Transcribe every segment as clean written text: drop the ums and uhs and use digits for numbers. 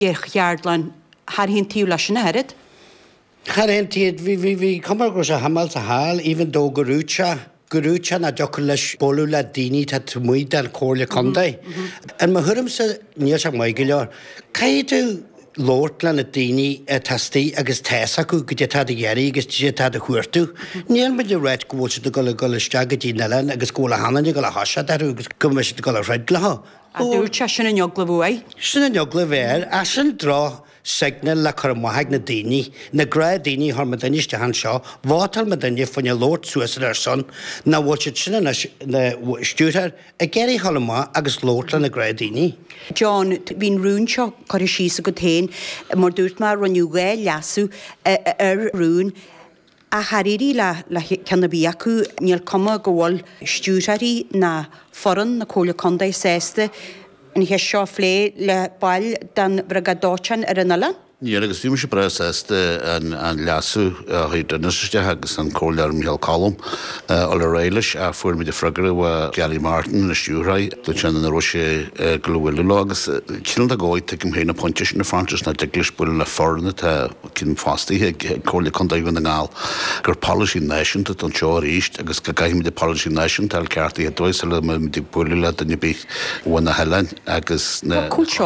Jaardlan har hyn tíu leis na herid? Har hyn tíu, vi kommer gos a hamal sa hal, even though Gurúcha na jokulish bolu la dini ta tmuid an córle condai. And ma hurum sa níos ag maigileor, caidu Lord lan a dini a tasti agus tesaku gyda ta dy geri agus gyda ta dy chwyrtw. Ni'n mynd i'r red gwrs dy gola stag dy nalan agus gola hanan dy gola hasad ar agus gymys dy gola redla ho. A dŵr cha sy'n yn iogla fwy? Sy'n yn iogla fer, a sy'n dro signal la cyrmwahag na dini, na gra dini har madynis dy han sio, fod har madynis ffyn y Lord Suesar ar son, na wachod sy'n na stwrhar, a geri halama agus Lord lan na gra dini. John, fi'n rŵn sio cor i sys o gyd hyn, mor dŵrt ma rhan yw gael lasw rŵn, a hariri la cannabi acw niel coma gywol stwrhari na ffordd na coelio condau seste, yn hysio ffle le bail dan bragadochan ar yn ala? Ie, agus ddim eisiau bres yn lasw hyd yn ysgysdi agus yn cwrdd ar Michael Colum o'r reilish a ffwyr mi dy ffrygr o Gary Martin yn y stiwrhau dwi'n chan yn yr oesau glywylilo agus cyn da goed te gym hyn y pwyntish yn y Francis na diglis bwyl na ffordd ta cyn ffasti cwrdd condau yn yngol gyr policy nation ta don sio ar eist agus gagahi mi dy policy nation ta'r carti hedwys ala mi dy bwyl ila dyn i bych wana helen agus Cwl sio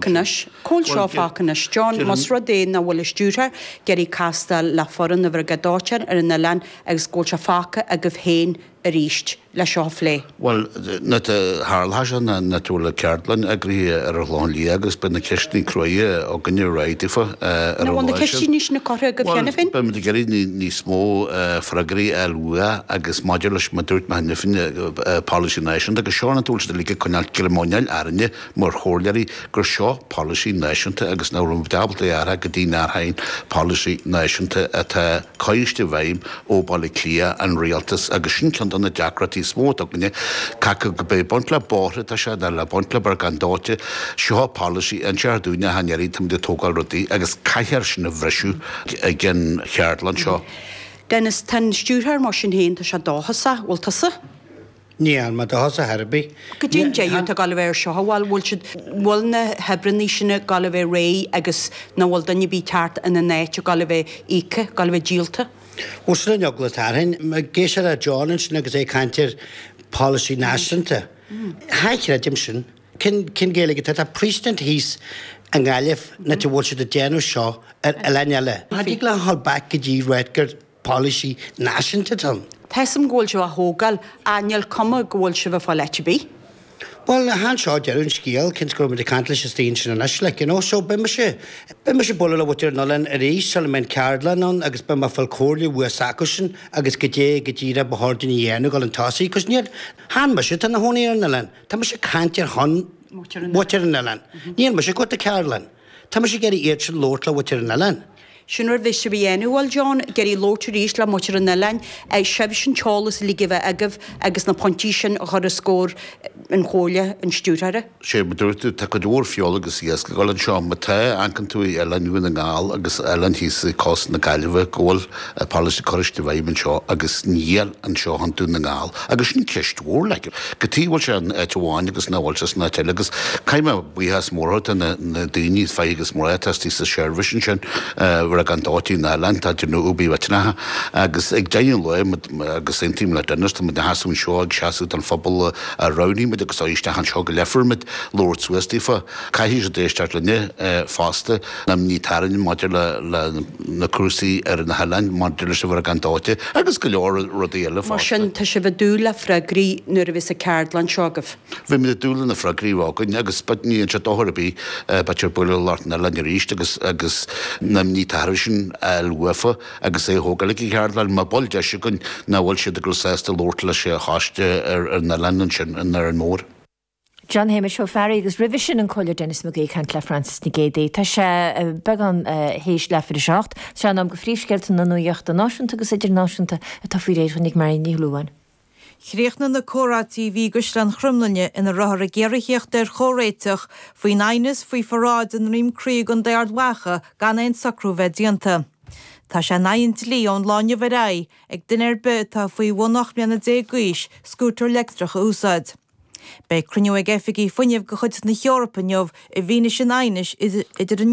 ffacanish John Rhodén na bhfuil stúrthar geirí castal le foran na bhragadóir ar na lan agus gúilse faca a go bhhéin a ríist le seo phlé. Well, na Harlhaja na túla Ceardlan a grí ar a glán lí agus ben na ceistní croie ó gynnu raitifa. Na bhain na ceistní na corra go fianna fin? Well, ben geirí ní smó fragri elwa agus modulas ma dúirt ma hynny fin policy nation agus seo na túlsa da líka cynal gilmonial arne mor chórleari gur seo policy nation agus na rwm dabal ara gydín ar hain policy nation a ta coiste veim ó bali clia an realtas agus sin can na Jackrati smót og ne caca go be bontla borre ta se la bontla bargandote seo policy an charúne hanjarí tam de tógal rodi agus caiar sin bhreisiú again Cheardlan seo. Dennis tan stúrthar mar sin héin ta se dáhasa bhiltasa? Nían ma dáhasa herbi. Go dín déú a galibhéir seo bhil na hebranní sinna galibhéir ré agus na bhil danne bí teart in na néit galibhéir íce galibhéir díalta? Os yna niogla tarhyn, mae geisio a John yn sy'n agos ei cantir policy national ta. Haich yna dim sy'n, cyn gael ei gyda president hys yng Ngalif na ti wod sydd y genw sio ar elaniala. Hadi glan hol bac gyda redgar policy national ta tan. Tesam gwyl sio a hogal aniel coma gwyl sio fa lechi bi? Wel, han sio derwn sgiel cyn sgwrw mynd i cantlis y styn sy'n yna slik, you know, so be ma si bwlw la wytir nolan yr eis sol mynd Ceardlan on, agos be ma ffalcorli wwa sacwsyn, agos gyda bohordyn i enw gol yn tasi, cos ni'r han ma si tan na hwn i'r nolan, ta ma si cantir hon wytir yn nolan, ni'r ma si gwrdd y Ceardlan, ta ma si geri i'r sy'n lort la wytir yn nolan. Siwr fes y fi enw, wel John, geri lot yr eis la motir yn nolan, sef sy'n cholas li gyfa agos na pontisyn o chor y sgôr yn chwlia yn stiwrhara? Se bedurtu ta cadwr fiol agus iasg golan seo ma ta ancan tu i elan yw yn ngal agus elan hys cos na galfa gol policy corish di fai yn seo agus niel yn seo hantu na ngal agus yn cestwr like gyti wal se an etwan agus na wal ses na tel agus caima bwy has morhot na dini fai agus morhetas di sa shervish yn rag an doti na elan ta dyn nhw ubi watna agus ag dain loe agus ein tîm la dynas ta ma da haswn seo ag siasw dan ffobl a rawni mit agus oiste han seo lefer mit Lord Suestifa caihi se déistart lenne faste nam ní tarin modul na cruci na Halland modul se var gandáte agus go leor rodéle Mar sin ta se dúla fragrí nuair a vis a Ceardlan seogah. Vi mi dúla na fragrí wagun agus patní an se dohorbi batir bula lart na lanirist agus nam ní tarin lufa agus é hogalig i Ceardlan ma bol de se gun na wal se de groseste Lord le se haste na London an ar mór. John Hamish O'Farry agus revision an coile Dennis McGee cant le Francis na Gédé. Tá sé began héis le fyrir seacht, se am go frísgelt na nuocht a náisiúnta agus idir náisiúnta a tá fí réir nig mar ní luúin. Chréchna na Cora TV guslan chrumlanne in a rahar a geirichéocht der choréiteach faoin ainas faoi forráid an rim críg an déard wacha gan ein sacrú bheith Tá sé naint lí ón láine bhará ag duine be tá faoi bhnach meanna dé guis scútar lectrach úsáid. Bei cruniú ag effií funineh go chud na Eorpa neomh I bhíine sin ainis idir